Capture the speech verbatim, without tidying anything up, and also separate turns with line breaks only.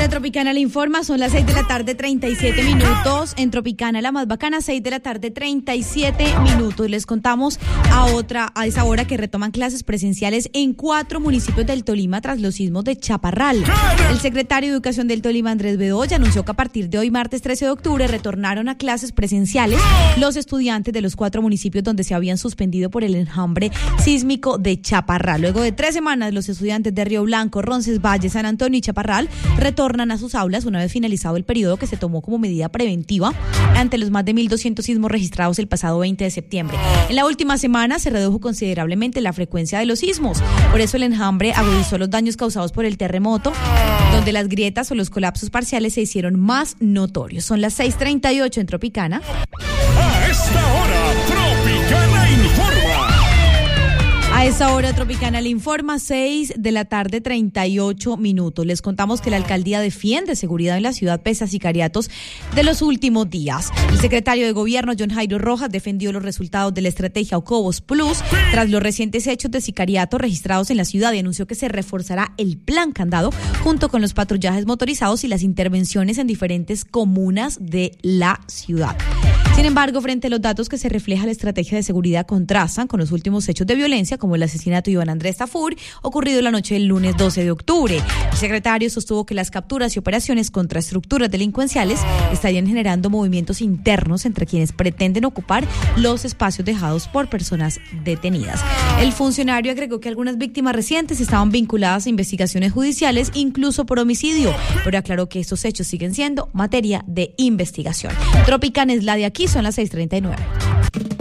de Tropicana le informa, son las seis de la tarde, treinta y siete minutos. En Tropicana, la más bacana, seis de la tarde, treinta y siete minutos. Les contamos a otra, a esa hora que retoman clases presenciales en cuatro municipios del Tolima tras los sismos de Chaparral. El secretario de Educación del Tolima, Andrés Bedoya, anunció que a partir de hoy, martes trece de octubre, retornaron a clases presenciales los estudiantes de los cuatro municipios donde se habían suspendido por el enjambre sísmico de Chaparral. Luego de tres semanas, los estudiantes de Río Blanco, Roncesvalles, San Antonio y Chaparral retornan a sus aulas una vez finalizado el periodo que se tomó como medida preventiva ante los más de mil doscientos sismos registrados el pasado veinte de septiembre. En la última semana se redujo considerablemente la frecuencia de los sismos. Por eso el enjambre agudizó los daños causados por el terremoto, donde las grietas o los colapsos parciales se hicieron más notorios. Son las seis treinta y ocho en Tropicana.
A esta hora, Tropicana informa.
A esa hora Tropicana le informa, seis de la tarde, treinta y ocho minutos. Les contamos que la alcaldía defiende seguridad en la ciudad pese a sicariatos de los últimos días. El secretario de Gobierno, John Jairo Rojas, defendió los resultados de la estrategia Ocobos Plus tras los recientes hechos de sicariato registrados en la ciudad y anunció que se reforzará el plan candado junto con los patrullajes motorizados y las intervenciones en diferentes comunas de la ciudad. Sin embargo, frente a los datos que se refleja la estrategia de seguridad contrastan con los últimos hechos de violencia, como el asesinato de Iván Andrés Tafur, ocurrido la noche del lunes doce de octubre. El secretario sostuvo que las capturas y operaciones contra estructuras delincuenciales estarían generando movimientos internos entre quienes pretenden ocupar los espacios dejados por personas detenidas. El funcionario agregó que algunas víctimas recientes estaban vinculadas a investigaciones judiciales, incluso por homicidio, pero aclaró que estos hechos siguen siendo materia de investigación. Tropicana es la de aquí. Son las seis treinta y nueve.